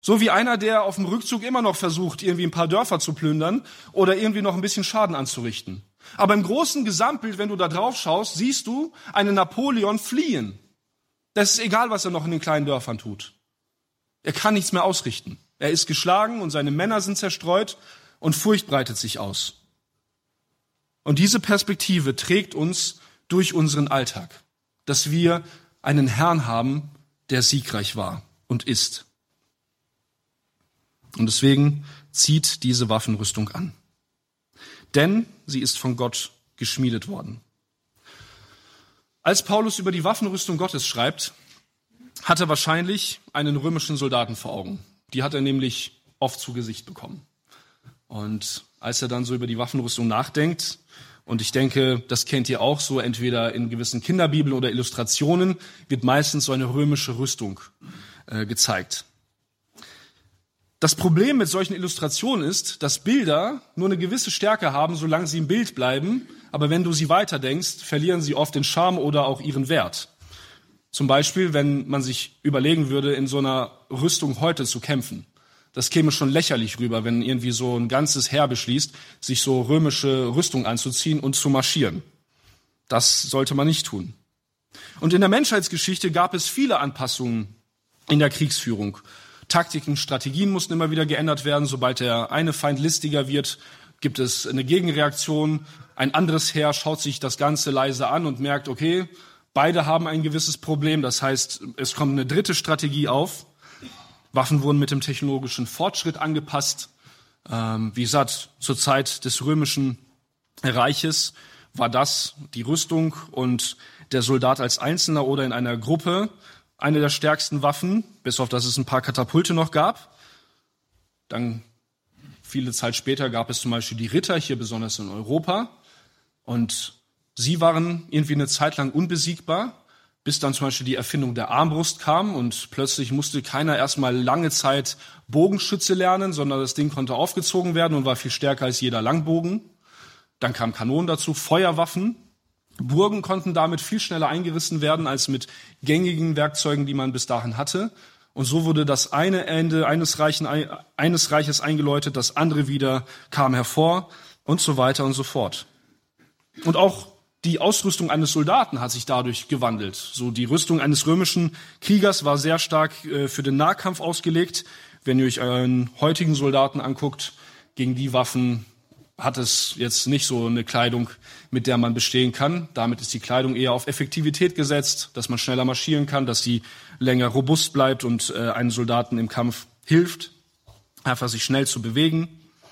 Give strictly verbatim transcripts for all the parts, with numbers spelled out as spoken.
So wie einer, der auf dem Rückzug immer noch versucht, irgendwie ein paar Dörfer zu plündern oder irgendwie noch ein bisschen Schaden anzurichten. Aber im großen Gesamtbild, wenn du da drauf schaust, siehst du einen Napoleon fliehen. Das ist egal, was er noch in den kleinen Dörfern tut. Er kann nichts mehr ausrichten. Er ist geschlagen und seine Männer sind zerstreut und Furcht breitet sich aus. Und diese Perspektive trägt uns durch unseren Alltag, dass wir einen Herrn haben, der siegreich war und ist. Und deswegen zieht diese Waffenrüstung an. Denn sie ist von Gott geschmiedet worden. Als Paulus über die Waffenrüstung Gottes schreibt, hat er wahrscheinlich einen römischen Soldaten vor Augen. Die hat er nämlich oft zu Gesicht bekommen. Und als er dann so über die Waffenrüstung nachdenkt, und ich denke, das kennt ihr auch so, entweder in gewissen Kinderbibeln oder Illustrationen, wird meistens so eine römische Rüstung äh, gezeigt. Das Problem mit solchen Illustrationen ist, dass Bilder nur eine gewisse Stärke haben, solange sie im Bild bleiben. Aber wenn du sie weiterdenkst, verlieren sie oft den Charme oder auch ihren Wert. Zum Beispiel, wenn man sich überlegen würde, in so einer Rüstung heute zu kämpfen. Das käme schon lächerlich rüber, wenn irgendwie so ein ganzes Heer beschließt, sich so römische Rüstung anzuziehen und zu marschieren. Das sollte man nicht tun. Und in der Menschheitsgeschichte gab es viele Anpassungen in der Kriegsführung. Taktiken, Strategien mussten immer wieder geändert werden. Sobald der eine Feind listiger wird, gibt es eine Gegenreaktion. Ein anderes Heer schaut sich das Ganze leise an und merkt, okay, beide haben ein gewisses Problem. Das heißt, es kommt eine dritte Strategie auf. Waffen wurden mit dem technologischen Fortschritt angepasst. Ähm, wie gesagt, zur Zeit des Römischen Reiches war das die Rüstung und der Soldat als Einzelner oder in einer Gruppe eine der stärksten Waffen, bis auf dass es ein paar Katapulte noch gab. Dann, viele Zeit später, gab es zum Beispiel die Ritter, hier besonders in Europa. Und sie waren irgendwie eine Zeit lang unbesiegbar, bis dann zum Beispiel die Erfindung der Armbrust kam und plötzlich musste keiner erstmal lange Zeit Bogenschütze lernen, sondern das Ding konnte aufgezogen werden und war viel stärker als jeder Langbogen. Dann kamen Kanonen dazu, Feuerwaffen. Burgen konnten damit viel schneller eingerissen werden als mit gängigen Werkzeugen, die man bis dahin hatte. Und so wurde das eine Ende eines, Reichen, eines Reiches eingeläutet, das andere wieder kam hervor und so weiter und so fort. Und auch die Ausrüstung eines Soldaten hat sich dadurch gewandelt. So die Rüstung eines römischen Kriegers war sehr stark äh, für den Nahkampf ausgelegt. Wenn ihr euch einen heutigen Soldaten anguckt, gegen die Waffen hat es jetzt nicht so eine Kleidung, mit der man bestehen kann. Damit ist die Kleidung eher auf Effektivität gesetzt, dass man schneller marschieren kann, dass sie länger robust bleibt und äh, einem Soldaten im Kampf hilft, einfach sich schnell zu bewegen.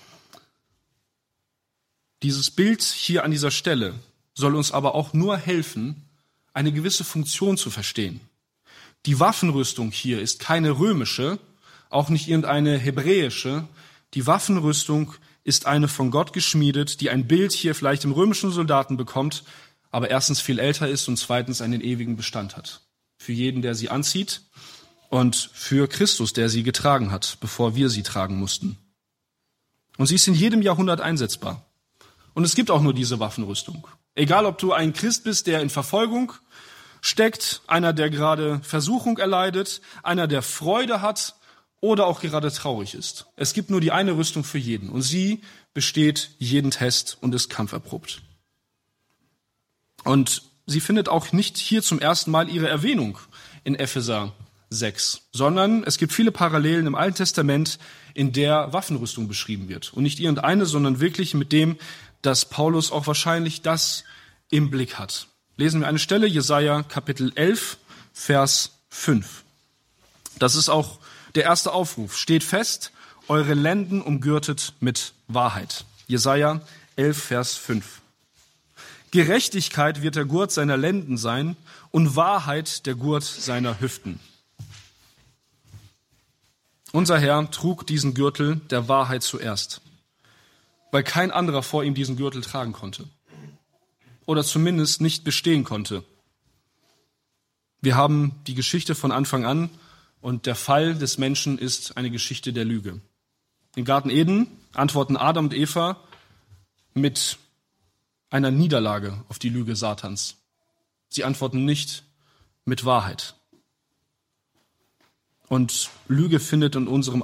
Dieses Bild hier an dieser Stelle soll uns aber auch nur helfen, eine gewisse Funktion zu verstehen. Die Waffenrüstung hier ist keine römische, auch nicht irgendeine hebräische. Die Waffenrüstung ist eine von Gott geschmiedet, die ein Bild hier vielleicht im römischen Soldaten bekommt, aber erstens viel älter ist und zweitens einen ewigen Bestand hat. Für jeden, der sie anzieht und für Christus, der sie getragen hat, bevor wir sie tragen mussten. Und sie ist in jedem Jahrhundert einsetzbar. Und es gibt auch nur diese Waffenrüstung. Egal, ob du ein Christ bist, der in Verfolgung steckt, einer, der gerade Versuchung erleidet, einer, der Freude hat oder auch gerade traurig ist. Es gibt nur die eine Rüstung für jeden und sie besteht jeden Test und ist kampferprobt. Und sie findet auch nicht hier zum ersten Mal ihre Erwähnung in Epheser sechs, sondern es gibt viele Parallelen im Alten Testament, in der Waffenrüstung beschrieben wird. Und nicht irgendeine, sondern wirklich mit dem, dass Paulus auch wahrscheinlich das im Blick hat. Lesen wir eine Stelle, Jesaja Kapitel elf, Vers fünf. Das ist auch der erste Aufruf. Steht fest, eure Lenden umgürtet mit Wahrheit. Jesaja elf, Vers fünf. Gerechtigkeit wird der Gurt seiner Lenden sein und Wahrheit der Gurt seiner Hüften. Unser Herr trug diesen Gürtel der Wahrheit zuerst, weil kein anderer vor ihm diesen Gürtel tragen konnte oder zumindest nicht bestehen konnte. Wir haben die Geschichte von Anfang an und der Fall des Menschen ist eine Geschichte der Lüge. Im Garten Eden antworten Adam und Eva mit einer Niederlage auf die Lüge Satans. Sie antworten nicht mit Wahrheit. Und Lüge findet in unserem